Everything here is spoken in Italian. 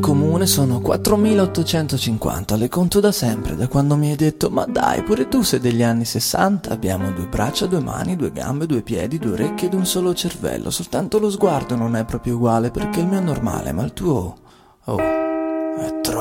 Comune sono 4850, le conto da sempre, da quando mi hai detto ma dai pure tu sei degli anni 60. Abbiamo 2 braccia, 2 mani, 2 gambe, 2 piedi, 2 orecchie ed un solo cervello. Soltanto lo sguardo non è proprio uguale perché il mio è normale, ma il tuo... oh, è troppo.